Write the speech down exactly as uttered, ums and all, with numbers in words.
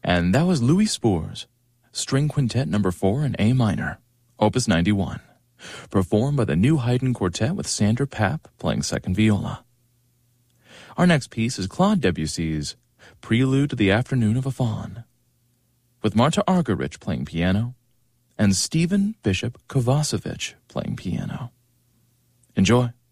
And that was Louis Spohr's String Quintet Number four in A minor, Opus ninety-one, performed by the New Haydn Quartet with Sander Papp playing second viola. Our next piece is Claude Debussy's Prelude to the Afternoon of a Faun, with Marta Argerich playing piano and Stephen Bishop Kovacevic playing piano. Enjoy.